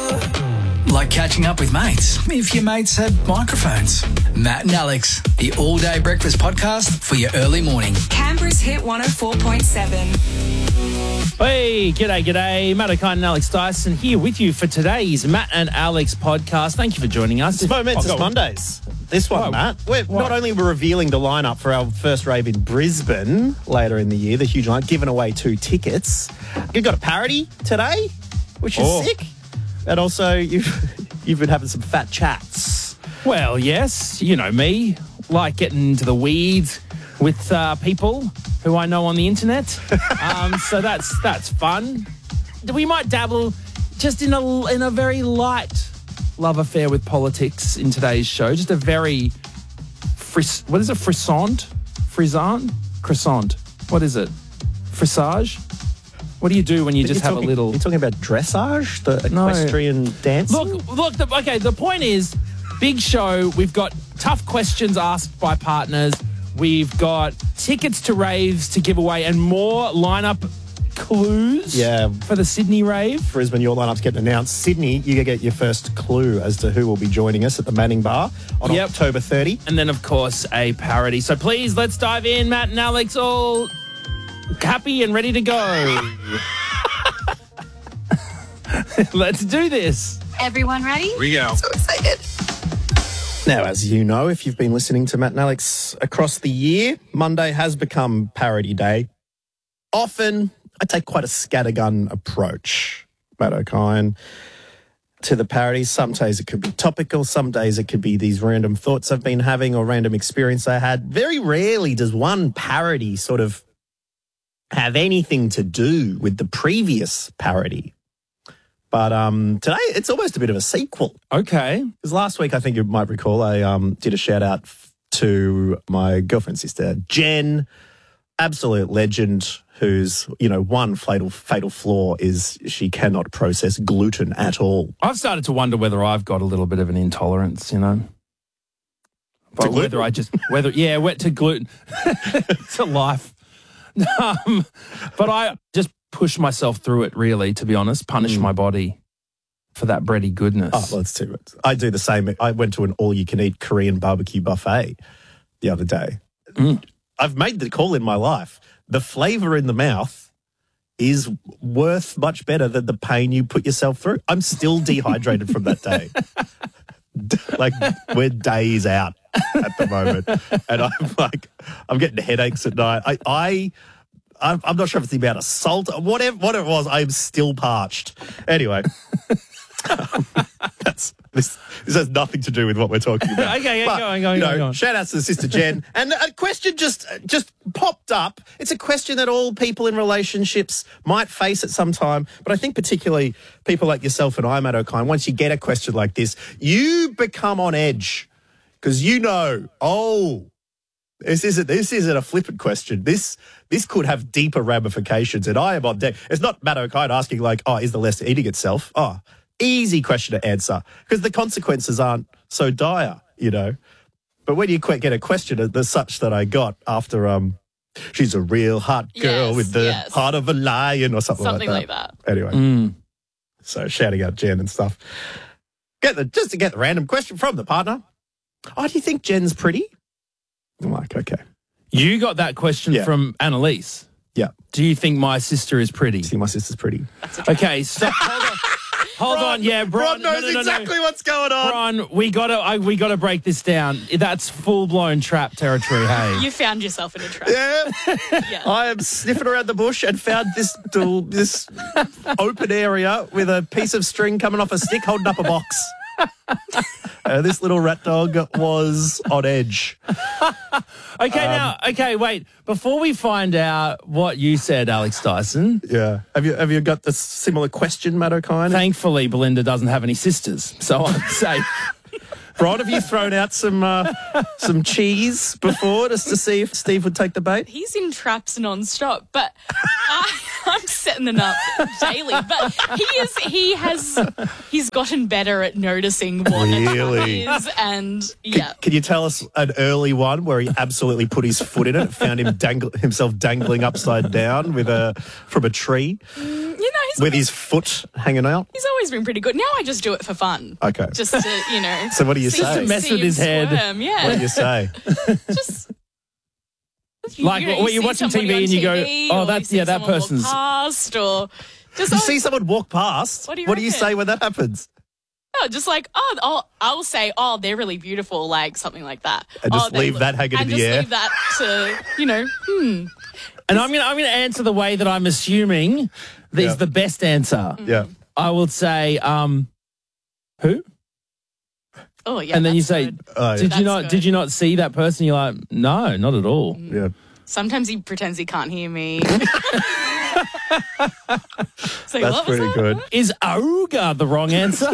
Like catching up with mates, if your mates had microphones. Matt and Alex, the all-day breakfast podcast for your early morning. Canberra's Hit 104.7. Hey, g'day. Matt O'Kine and Alex Dyson here with you for today's Matt and Alex podcast. Thank you for joining us. It's Momentous Mondays. This one, Matt. Not only we're revealing the lineup for our first rave in Brisbane later in the year, the huge lineup, giving away 2 tickets. You've got a parody today, which is sick. And also, you've been having some fat chats. Well, yes, you know me, like getting into the weeds with people who I know on the internet. So that's fun. We might dabble just in a very light love affair with politics in today's show. Just a very what is it? Frisant? Croissant? What is it? Frissage? What do you do when you just have a little... You're talking about dressage, the equestrian dancing? Look. The point is, big show. We've got tough questions asked by partners. We've got tickets to raves to give away and more lineup clues for the Sydney rave. Brisbane, your lineup's getting announced. Sydney, you get your first clue as to who will be joining us at the Manning Bar on October 30. And then, of course, a parody. So please, let's dive in. Matt and Alex all... happy and ready to go. Let's do this. Everyone ready? Here we go. So excited. Now, as you know, if you've been listening to Matt and Alex across the year, Monday has become parody day. Often, I take quite a scattergun approach, Matt O'Kine, to the parodies. Some days it could be topical. Some days it could be these random thoughts I've been having or random experience I had. Very rarely does one parody sort of have anything to do with the previous parody. But today, it's almost a bit of a sequel. Okay. Because last week, I think you might recall, I did a shout-out to my girlfriend's sister, Jen, absolute legend, whose, one fatal flaw is she cannot process gluten at all. I've started to wonder whether I've got a little bit of an intolerance, But whether I just... to gluten. It's a life. But I just push myself through it, really, to be honest, punish my body for that bready goodness. Oh, well, it's too much. I do the same. I went to an all-you-can-eat Korean barbecue buffet the other day. I've made the call in my life. The flavour in the mouth is worth much better than the pain you put yourself through. I'm still dehydrated from that day. We're days out at the moment. And I'm getting headaches at night. I'm not sure if it's the amount of salt, whatever it was, I'm still parched. Anyway, this has nothing to do with what we're talking about. Okay, go on. Shout out to the sister Jen. And a question just popped up. It's a question that all people in relationships might face at some time, but I think particularly people like yourself and I, Matt O'Kine, once you get a question like this, you become on edge because this isn't a flippant question. This could have deeper ramifications, and I am on deck. It's not Matt O'Kine asking is the Leicester eating itself? Oh, easy question to answer because the consequences aren't so dire, But when you get a question such that I got after she's a real hot girl with the heart of a lion or something like that. Anyway, so shouting out Jen and stuff. Just to get the random question from the partner. Oh, do you think Jen's pretty? I'm like, okay. You got that question from Annalise. Yeah. Do you think my sister is pretty? I think my sister's pretty. Okay, stop. Hold on. Yeah, Bron knows exactly what's going on. Bron, we gotta break this down. That's full-blown trap territory, hey? You found yourself in a trap. Yeah. I am sniffing around the bush and found this open area with a piece of string coming off a stick holding up a box. This little rat dog was on edge. Okay, wait. Before we find out what you said, Alex Dyson. Yeah. Have you got this similar question, Matt O'Kine? Thankfully, Belinda doesn't have any sisters, so I'm safe. Bron, have you thrown out some cheese before just to see if Steve would take the bait? He's in traps non-stop, but I I'm setting them up daily. But he's gotten better at noticing what Really? it is, and yeah. Can you tell us an early one where he absolutely put his foot in it, found himself dangling upside down from a tree with his foot hanging out? He's always been pretty good. Now I just do it for fun. Okay. Just to, So what do you say? to mess with his head. Squirm, yeah. What do you say? Just Like, when you're see watching somebody TV on and you go, TV, oh, or that's, you see yeah, that someone walk person's. past, or just You see someone walk past. What do you What do you reckon? say when that happens? just like, I'll say, they're really beautiful, like something like that. And just they leave look- that hanging in and the just air. leave that to, And I'm gonna answer the way that I'm assuming Yeah. is the best answer. Yeah. I would say, who? Oh yeah. And then you that's say, good. did That's you not? good. Did you not see that person? You're like, no, not at all. Yeah. Sometimes he pretends he can't hear me. So That's what was pretty that? good. Is Auga the wrong answer?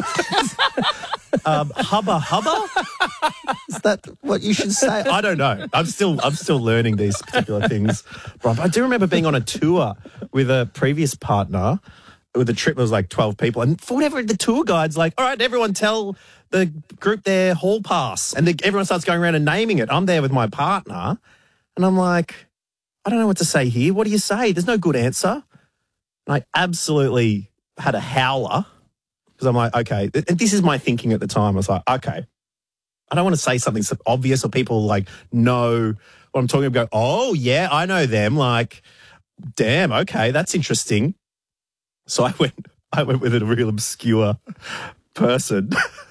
Hubba? Is that what you should say? I don't know. I'm still learning these particular things. But I do remember being on a tour with a previous partner. With a trip, there was like 12 people, and for whatever, the tour guide's like, "All right, everyone, tell the group their hall pass," and everyone starts going around and naming it. I'm there with my partner, and I'm like, "I don't know what to say here. What do you say? There's no good answer." And I absolutely had a howler. Because I'm like, okay, and this is my thinking at the time. I was like, okay, I don't want to say something so obvious or people like know what I'm talking about. Go, oh, yeah, I know them. Like, damn, okay, that's interesting. So I went with a real obscure person.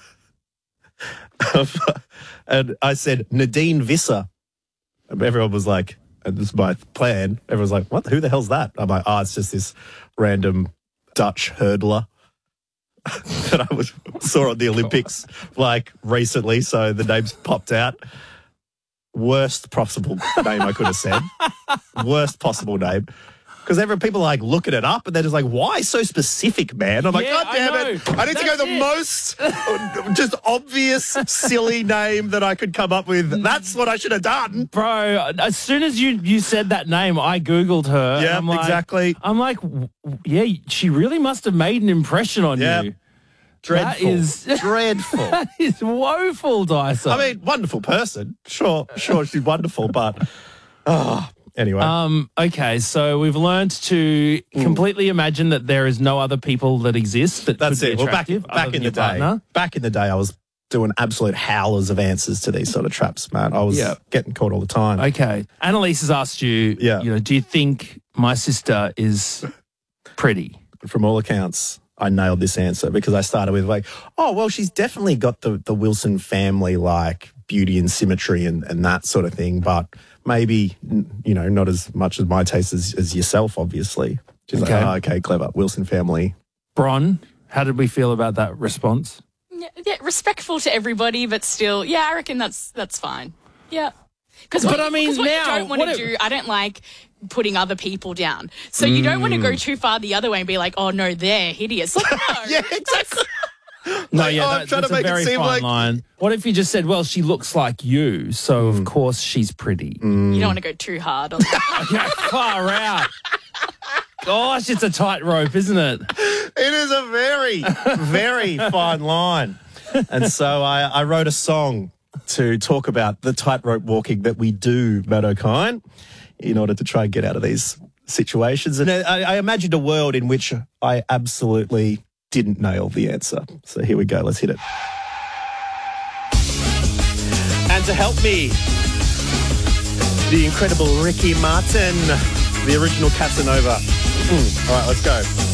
And I said, Nadine Visser. And everyone was like, and this is my plan. Everyone's like, what? Who the hell's that? I'm like, it's just this random Dutch hurdler that I saw on the Olympics like recently. So the name's popped out. Worst possible name I could have said. Worst possible name. Because people like looking it up and they're just like, why so specific, man? I'm like, Yeah, God damn it. I need to go That's the it. most just obvious, silly name that I could come up with. That's what I should have done. Bro, as soon as you said that name, I Googled her. and Yeah, I'm like, exactly. I'm like, yeah, she really must have made an impression on Yeah. you. Dreadful. That is dreadful. That is woeful, Dyson. I mean, wonderful person. Sure, she's wonderful, but anyway. Okay, so we've learned to completely imagine that there is no other people that exist that That's could be it. Well, attractive back other in than the your day, partner. I was doing absolute howlers of answers to these sort of traps, man. I was Yeah. getting caught all the time. Okay, Annalise has asked you. Yeah. Do you think my sister is pretty? From all accounts, I nailed this answer because I started with like, oh, well, she's definitely got the Wilson family like beauty and symmetry and that sort of thing, but maybe, not as much as my taste as yourself, obviously. She's Okay. like, okay, clever. Wilson family. Bron, how did we feel about that response? Yeah, respectful to everybody, but still, yeah, I reckon that's fine. Yeah. Because But I mean, what now, you don't want what to if- do, I don't like putting other people down. So you don't want to go too far the other way and be like, oh no, they're hideous. Like, no, Yeah, exactly. No, Like, yeah, I'm trying to that's a make it very seem fine like- line. What if you just said, well, she looks like you, so of course she's pretty. you don't want to go too hard on that. Yeah, far out. Gosh, it's a tightrope, isn't it? It is a very, very fine line. And so I wrote a song to talk about the tightrope walking that we do, Matt O'Kine, in order to try and get out of these situations. And I imagined a world in which I absolutely didn't nail the answer. So here we go. Let's hit it. And to help me, the incredible Ricky Martin, the original Casanova. All right, let's go.